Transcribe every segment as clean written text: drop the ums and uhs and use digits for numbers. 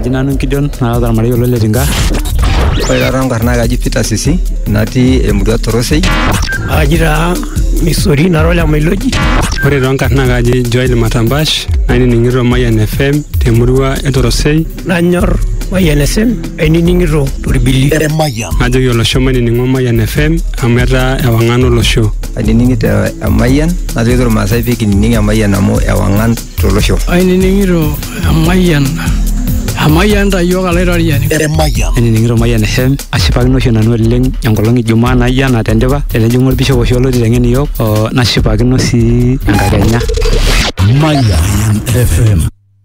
Kajina Nunkidon, another Mario Letinga. Karna Gaji Peter Sisi, Nati Emudua Torosei. Ajira Missouri Narola Meloji. Ore Karna Gaji Joel Matambash, Nani Ningiro Mayan FM, Temurua Etorosei. Nanyor Mayan FM, Any Ningiro, Turibili. Ajo Yolosho Mani Ningo Mayan FM, Amera Ewangano Losho. I didn't get a Mayan, I did my Savic in Ninga Mayan Amo Ewangan Tolosho. I Ningiro Mayan. Amayan da yoga lera yani Eni ningiro Mayan FM ashipakino shona noleng enkolong Ijumaa nayana tendeba elejungol bisho osholo direngeni yok nashipakino si enkakenya Mayan FM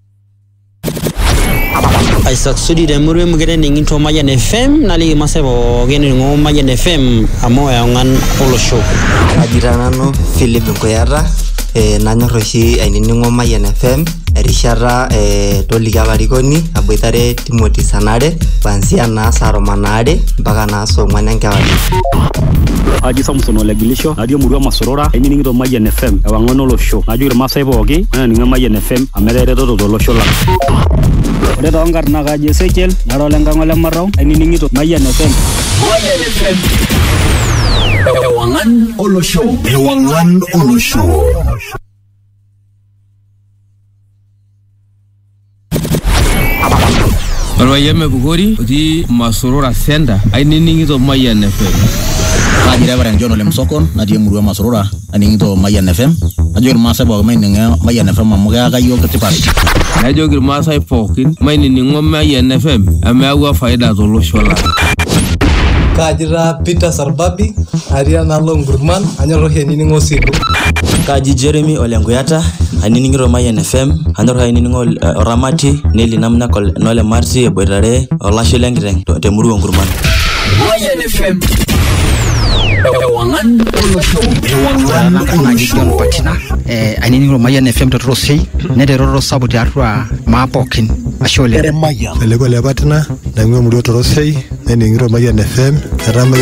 Isaac Sudi de murwe mugere ningito Mayan FM nali masebo gene ngo Mayan FM amo yangan olosho Ajira nanu Philip Nkoyata nanyor oshi ainining'o Mayan FM erishata toliki alarikoni aboitare Timothy Sanare kuanzia naa saa 8 mpaka naa saa 4 enkewarie. Aji Samson Olegilisho, adio murua Masorora, ainining'ito Mayan FM ewang'an olosho. Ajo irmaasai pooki ainining'o Mayan FM amu eretoto tolosho lang. Ore toonkarna kaji Ezekiel nara lenkang' Marau ainining'ito Mayan FM. Mayan FM Ewangan olosho. Ewangan olosho. Yeme Bugori, di Masorora Senda, ainining'ito Mayan FM. Ajira bara John Ole Msokon, natii emurua Masorora, ainining'ito Mayan FM. Ajo irmaasai pookin maining'o Mayan FM amu keyaka yiok tipat. Najoki irmaasai pookin maining'o Mayan FM amu eyawua faida tolosho lang. Kajira Peter Sarbabi, Aria Nalo Ngurman, anyor oshi ainining'o Sidu. Kaji Jeremy Ole Nkuyata, ainining'ito Mayan FM, anyor ainining'o Oramati, Neli Namnakol Nole Marti eboitare olasho lenkiteng temurua Ngurman. Mayan FM Ewangan olosho. Ewangan olosho. Patina ainining'ito Mayan FM totorosei neteroro sapuk tiatua maa pookin ashe oleng. Eleko le Patina naing'ua emurua Torosei naining'ito Mayan FM